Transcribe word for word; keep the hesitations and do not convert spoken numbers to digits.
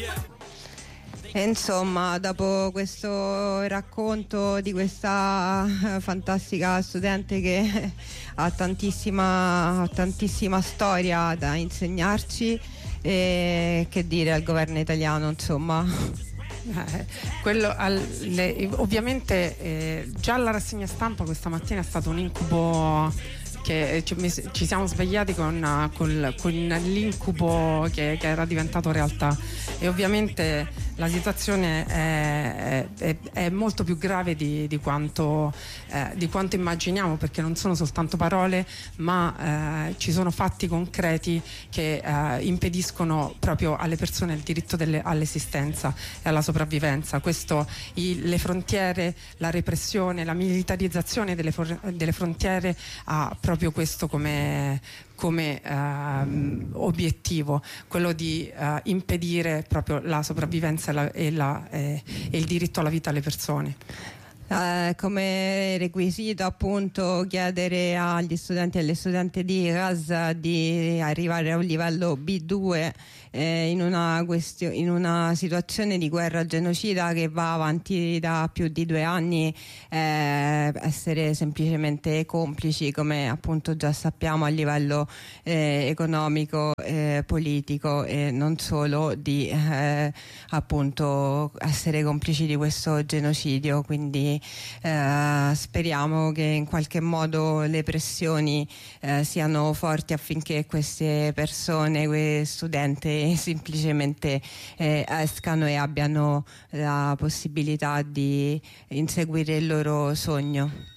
E insomma, dopo questo racconto di questa fantastica studente che ha tantissima, ha tantissima storia da insegnarci, e che dire al governo italiano, insomma. Eh, quello al, le, ovviamente eh, già la rassegna stampa questa mattina è stato un incubo che ci, ci siamo svegliati con, con, con l'incubo che, che era diventato realtà, e ovviamente la situazione è, è, è molto più grave di, di, quanto, eh, di quanto immaginiamo, perché non sono soltanto parole, ma eh, ci sono fatti concreti che eh, impediscono proprio alle persone il diritto delle, all'esistenza e alla sopravvivenza. Questo, i, le frontiere, la repressione, la militarizzazione delle, for, delle frontiere ha proprio questo come come uh, obiettivo, quello di uh, impedire proprio la sopravvivenza e, la, e, la, eh, e il diritto alla vita alle persone. Eh, come requisito appunto chiedere agli studenti e alle studenti di Gaza di arrivare a un livello B due eh, in, una questio- in una situazione di guerra genocida che va avanti da più di due anni, eh, essere semplicemente complici, come appunto già sappiamo, a livello eh, economico, eh, politico, e non solo, di eh, appunto essere complici di questo genocidio. Quindi Eh, speriamo che in qualche modo le pressioni eh, siano forti affinché queste persone, questi studenti, semplicemente eh, escano e abbiano la possibilità di inseguire il loro sogno.